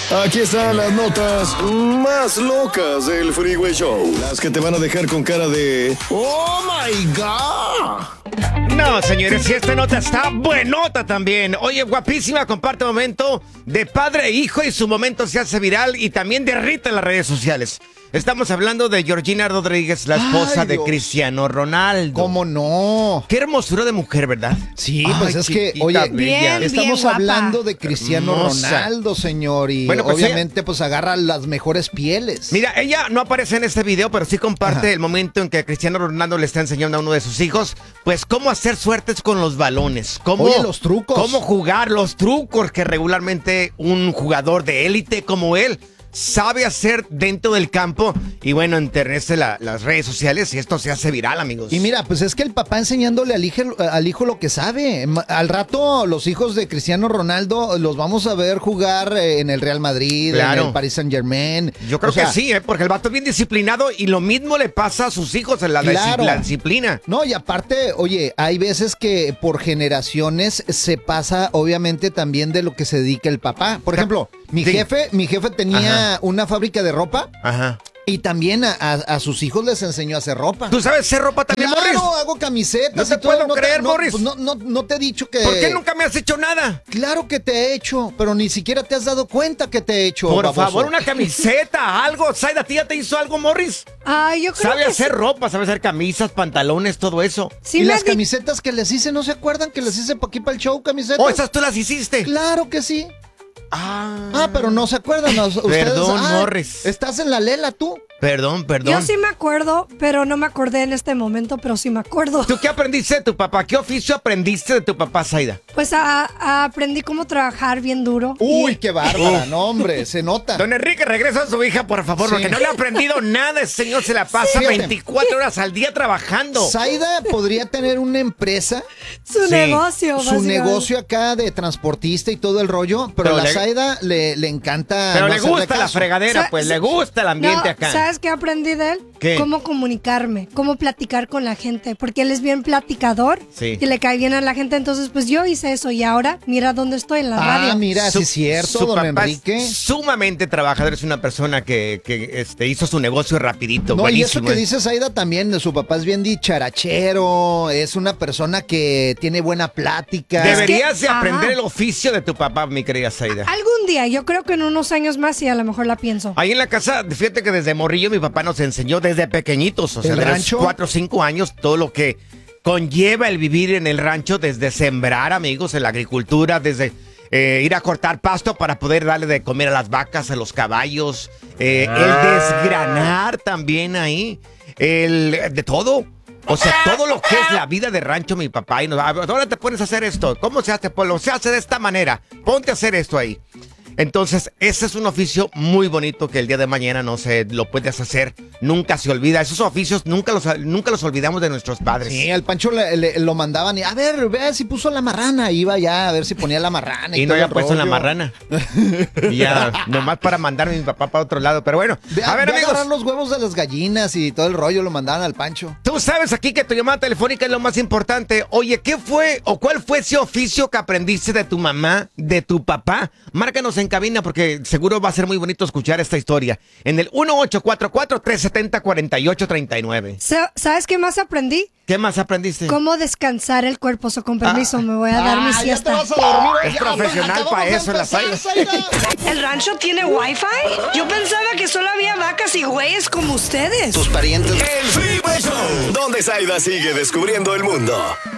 Aquí están las notas más locas del Freeway Show. Las que te van a dejar con cara de ¡Oh, my God! No, señores, si esta nota está buenota también. Oye, guapísima, comparte momento de padre e hijo y su momento se hace viral y también derrite en las redes sociales. Estamos hablando de Georgina Rodríguez, la esposa de Cristiano Ronaldo. ¿Cómo no? Qué hermosura de mujer, ¿verdad? Sí, pues es que, oye, estamos hablando de Cristiano Ronaldo, señor, y bueno, pues obviamente pues agarra las mejores pieles. Mira, ella no aparece en este video, pero sí comparte el momento en que Cristiano Ronaldo le está enseñando a uno de sus hijos, pues cómo hacer suertes con los balones, oye, los trucos. Cómo jugar los trucos que regularmente un jugador de élite como él sabe hacer dentro del campo. Y bueno, enternece las redes sociales y esto se hace viral, amigos. Y mira, pues es que el papá enseñándole al hijo lo que sabe. Al rato los hijos de Cristiano Ronaldo los vamos a ver jugar en el Real Madrid, en el Paris Saint-Germain. Yo creo que sí, porque el vato es bien disciplinado y lo mismo le pasa a sus hijos en la disciplina. No, y aparte, oye, hay veces que por generaciones se pasa obviamente también de lo que se dedica el papá. Por ejemplo, mi jefe tenía una fábrica de ropa. Ajá. Y también a sus hijos les enseñó a hacer ropa. ¿Tú sabes hacer ropa también, Morris? Claro, hago camisetas. No te puedo creer, Morris. Pues no te he dicho que... ¿Por qué nunca me has hecho nada? Claro que te he hecho, pero ni siquiera te has dado cuenta que te he hecho, Por favor, una camiseta, algo. Saida, ¿a ti ya te hizo algo, Morris? Ay, yo creo que sabe hacer ropa, sabe hacer camisas, pantalones, todo eso. Sí, y las camisetas que les hice, ¿no se acuerdan que les hice para aquí para el show, camisetas? Oh, esas tú las hiciste. Claro que sí. Pero no se acuerdan. Ustedes, perdón, Morris. Estás en la lela tú. Perdón. Yo sí me acuerdo, pero no me acordé en este momento, pero sí me acuerdo. ¿Tú qué aprendiste de tu papá? ¿Qué oficio aprendiste de tu papá, Saida? Pues aprendí cómo trabajar bien duro. Uy, qué bárbara, no, hombre, se nota. Don Enrique, regresa a su hija, por favor, porque no le ha aprendido nada. Ese señor se la pasa 24 horas al día trabajando. Saida podría tener una empresa. Su negocio, su negocio acá de transportista y todo el rollo, pero a Saida le encanta. Pero le gusta la fregadera, pues le gusta el ambiente acá. ¿Sabes qué aprendí de él? ¿Qué? Cómo comunicarme, cómo platicar con la gente, porque él es bien platicador y le cae bien a la gente. Entonces, pues yo hice eso y ahora mira dónde estoy en la radio. Ah, mira, sí es cierto, don Enrique. Es sumamente trabajador, es una persona que hizo su negocio rapidito. No, buenísimo. Y eso que dice Saida también, su papá es bien dicharachero, es una persona que tiene buena plática. Deberías de aprender el oficio de tu papá, mi querida Saida. Algún día, yo creo que en unos años más sí, a lo mejor la pienso. Ahí en la casa, fíjate que desde morrillo mi papá nos enseñó desde pequeñitos, o sea, de los 4 o 5 años, todo lo que conlleva el vivir en el rancho, desde sembrar, amigos, en la agricultura, desde ir a cortar pasto para poder darle de comer a las vacas, a los caballos, el desgranar también ahí, de todo. O sea, todo lo que es la vida de rancho, mi papá. Y ahora te pones a hacer esto. ¿Cómo se hace? Pues lo se hace de esta manera. Ponte a hacer esto ahí. Entonces, ese es un oficio muy bonito que el día de mañana no se lo puedes hacer. Nunca se olvida. Esos oficios nunca los olvidamos de nuestros padres. Sí, al Pancho lo mandaban y a ver, vea si puso la marrana. Iba ya a ver si ponía la marrana. Y no había puesto la marrana. Y ya, nomás para mandarme a mi papá para otro lado. Pero bueno, a ver, amigos. Agarrar los huevos de las gallinas y todo el rollo lo mandaban al Pancho. Tú sabes aquí que tu llamada telefónica es lo más importante. Oye, ¿qué fue o cuál fue ese oficio que aprendiste de tu mamá, de tu papá? Márcanos en cabina porque seguro va a ser muy bonito escuchar esta historia. En el 1844-370-4839. ¿Sabes qué más aprendí? ¿Qué más aprendiste? Cómo descansar el cuerpo. Con permiso, me voy a dar mi siesta. Ya te vas a dormir. Es profesional para eso en la Saida. ¿El rancho tiene wifi? Yo pensaba que solo había vacas y güeyes como ustedes. Tus parientes. El Freeway Show, donde Saida sigue descubriendo el mundo.